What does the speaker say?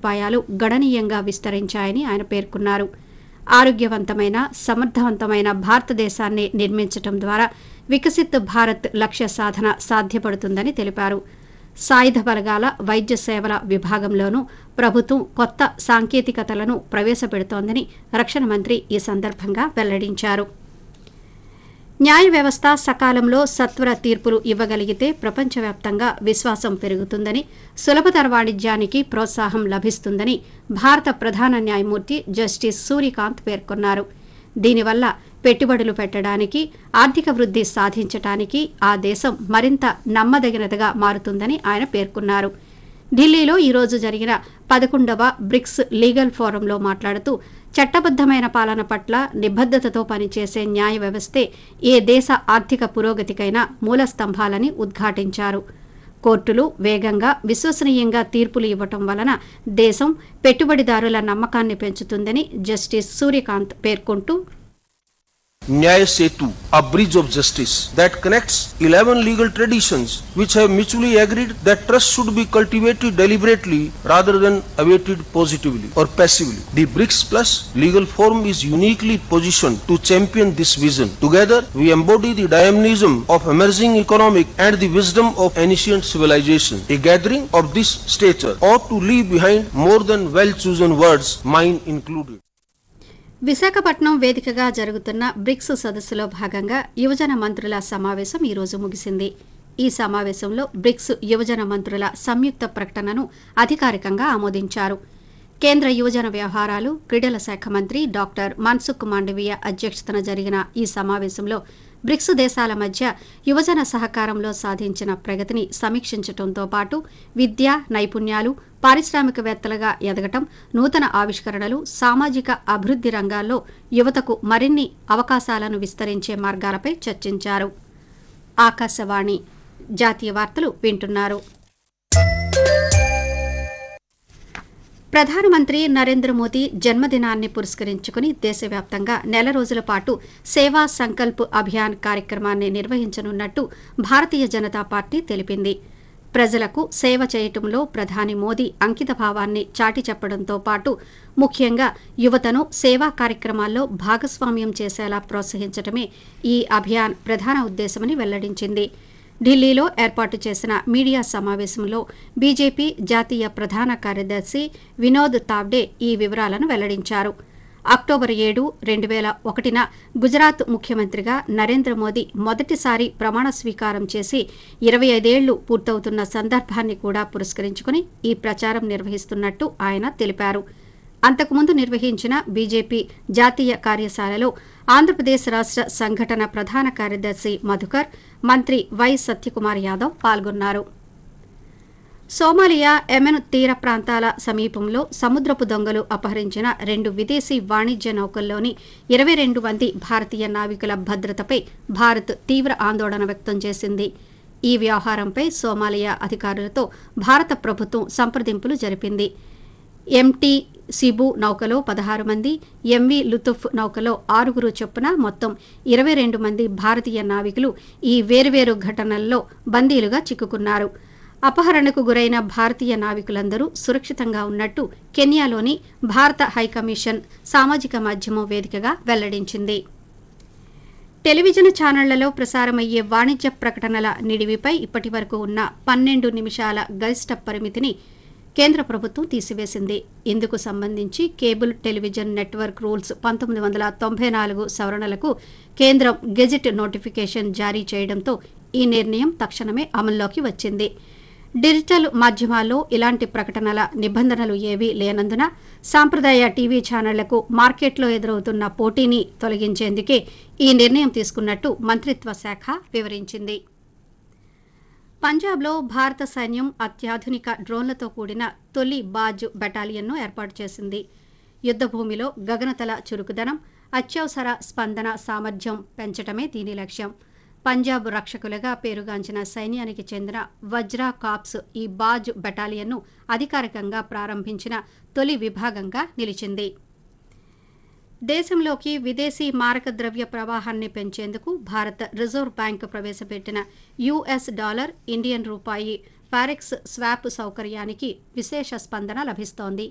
సదుపాయాలు గణనీయంగా విస్తరించాయని ఆయన పేర్కొన్నారు. ఆరోగ్యవంతమైన సమర్థవంతమైన భారతదేశాన్ని నిర్మించడం ద్వారా వికసిత్ భారత్ లక్ష్య సాధన సాధ్యపడుతుందని తెలిపారు. సాయుధ బలగాల వైద్య సేవల విభాగంలోనూ ప్రభుత్వం కొత్త సాంకేతికతలను ప్రవేశపెడుతోందని రక్షణ మంత్రి ఈ సందర్భంగా వెల్లడించారు. న్యాయ వ్యవస్థ సకాలంలో సత్వర తీర్పులు ఇవ్వగలిగితే ప్రపంచవ్యాప్తంగా విశ్వాసం పెరుగుతుందని, సులభతర వాణిజ్యానికి ప్రోత్సాహం లభిస్తుందని భారత ప్రధాన న్యాయమూర్తి జస్టిస్ సూర్యకాంత్ పేర్కొన్నారు. దీనివల్ల పెట్టుబడులు పెట్టడానికి, ఆర్థిక వృద్ధి సాధించడానికి ఆ దేశం మరింత నమ్మదగినదిగా మారుతుందని ఆయన పేర్కొన్నారు. ఢిల్లీలో ఈరోజు జరిగిన 11వ బ్రిక్స్ లీగల్ ఫోరంలో మాట్లాడుతూ చట్టబద్దమైన పాలన పట్ల నిబద్ధతతో పనిచేసే న్యాయ వ్యవస్థే ఏ దేశ ఆర్థిక పురోగతికైనా మూలస్తంభాలని ఉద్ఘాటించారు. కోర్టులు వేగంగా, విశ్వసనీయంగా తీర్పులు ఇవ్వటం వలన దేశం పెట్టుబడిదారుల నమ్మకాన్ని పెంచుతుందని జస్టిస్ సూర్యకాంత్ పేర్కొంటూ, Nyaya Setu, a bridge of justice that connects 11 legal traditions which have mutually agreed that trust should be cultivated deliberately rather than awaited positively or passively. The BRICS Plus legal forum is uniquely positioned to champion this vision. Together, we embody the dynamism of emerging economic and the wisdom of ancient civilization. A gathering of this stature ought to leave behind more than well-chosen words, mine included. Visakhapatnam వేదికగా జరుగుతున్న bricks సదస్సులో భాగంగా యువజన మంత్రుల సమావేశం ఈరోజు ముగిసింది. ఈ సమావేశంలో బ్రిక్స్ యువజన మంత్రుల సంయుక్త ప్రకటనను అధికారికంగా ఆమోదించారు. కేంద్ర యువజన వ్యవహారాలు, క్రీడల శాఖ మంత్రి డాక్టర్ మన్సుఖ్ మాండవీయ అధ్యక్షతన జరిగిన ఈ సమావేశంలో బ్రిక్స్ దేశాల మధ్య యువజన సహకారంలో సాధించిన ప్రగతిని సమీక్షించడంతో పాటు విద్య, నైపుణ్యాలు, పారిశ్రామికవేత్తలుగా ఎదగటం, నూతన ఆవిష్కరణలు, సామాజిక అభివృద్ధి రంగాల్లో యువతకు మరిన్ని అవకాశాలను విస్తరించే మార్గాలపై చర్చించారు. ఆకాశవాణి జాతీయ వార్తలు వింటున్నారు. ప్రధానమంత్రి నరేంద్ర మోదీ జన్మదినాన్ని పురస్కరించుకుని దేశవ్యాప్తంగా నెల రోజుల పాటు సేవా సంకల్ప్ అభియాన్ కార్యక్రమాన్ని నిర్వహించనున్నట్టు భారతీయ జనతా పార్టీ తెలిపింది. ప్రజలకు సేవ చేయటంలో ప్రధాని మోదీ అంకితభావాన్ని చాటి చెప్పడంతో పాటు ముఖ్యంగా యువతను సేవా కార్యక్రమాల్లో భాగస్వామ్యం చేసేలా ప్రోత్సహించడమే ఈ అభియాన్ ప్రధాన ఉద్దేశమని వెల్లడించింది. ఢిల్లీలో ఏర్పాటు చేసిన మీడియా సమావేశంలో బీజేపీ జాతీయ ప్రధాన కార్యదర్శి వినోద్ తావ్డే ఈ వివరాలను వెల్లడించారు. అక్టోబర్ 7, 2001న గుజరాత్ ముఖ్యమంత్రిగా నరేంద్ర మోదీ మొదటిసారి ప్రమాణ స్వీకారం చేసి 25 ఏళ్లు పూర్తవుతున్న సందర్భాన్ని కూడా పురస్కరించుకుని ఈ ప్రచారం నిర్వహిస్తున్నట్టు ఆయన తెలిపారు. అంతకుముందు నిర్వహించిన బీజేపీ జాతీయ కార్యశాలలో ఆంధ్రప్రదేశ్ రాష్ట్ర సంఘటన ప్రధాన కార్యదర్శి మధుకర్, మంత్రి వై సత్యకుమార్ యాదవ్ పాల్గొన్నారు. సోమాలియా యెమెన్ తీర ప్రాంతాల సమీపంలో సముద్రపు దొంగలు అపహరించిన 2 విదేశీ వాణిజ్య నౌకల్లోని 22 మంది భారతీయ నావికుల భద్రతపై భారత్ తీవ్ర ఆందోళన వ్యక్తం చేసింది. ఈ వ్యవహారంపై సోమాలియా అధికారులతో భారత ప్రభుత్వం సంప్రదింపులు జరిపింది. ఎంటీ సిబు నౌకలో 16 మంది, ఎంవి లుతుఫ్ నౌకలో 6 చొప్పున మొత్తం 22 మంది భారతీయ నావికులు ఈ వేర్వేరు ఘటనల్లో బందీలుగా చిక్కుకున్నారు. అపహరణకు గురైన భారతీయ నావికులందరూ సురక్షితంగా ఉన్నట్టు కెన్యాలోని భారత హైకమిషన్ సామాజిక మాధ్యమం వేదికగా వెల్లడించింది. టెలివిజన్ ఛానళ్లలో ప్రసారమయ్యే వాణిజ్య ప్రకటనల నిడివిపై ఇప్పటివరకు ఉన్న 12 నిమిషాల గరిష్ట పరిమితిని కేంద్ర ప్రభుత్వం తీసివేసింది. ఇందుకు సంబంధించి కేబుల్ టెలివిజన్ నెట్వర్క్ రూల్స్ 1994 సవరణలకు కేంద్రం గెజిట్ నోటిఫికేషన్ జారీ చేయడంతో ఈ నిర్ణయం తక్షణమే అమల్లోకి వచ్చింది. డిజిటల్ మాధ్యమాల్లో ఇలాంటి ప్రకటనల నిబంధనలు ఏవీ లేనందున సాంప్రదాయ టీవీ ఛానళ్లకు మార్కెట్లో ఎదురవుతున్న పోటీని తొలగించేందుకే ఈ నిర్ణయం తీసుకున్నట్టు మంత్రిత్వ శాఖ వివరించింది. పంజాబ్లో భారత సైన్యం అత్యాధునిక డ్రోన్లతో కూడిన తొలి బాజ్ బెటాలియన్ను ఏర్పాటు చేసింది. యుద్ధభూమిలో గగనతల చురుకుదనం, అత్యవసర స్పందన సామర్థ్యం పెంచడమే దీని లక్ష్యం. పంజాబ్ రక్షకులుగా పేరుగాంచిన సైన్యానికి చెందిన వజ్రా కాప్స్ ఈ బాజ్ బెటాలియన్ను అధికారికంగా ప్రారంభించిన తొలి విభాగంగా నిలిచింది. దేశంలోకి విదేశీ మారక ద్రవ్య ప్రవాహాన్ని పెంచేందుకు భారత రిజర్వ్ బ్యాంక్ ప్రవేశపెట్టిన యుఎస్ డాలర్, ఇండియన్ రూపాయి ఫారెక్స్ స్వాప్ సౌకర్యానికి విశేష స్పందన లభిస్తోంది.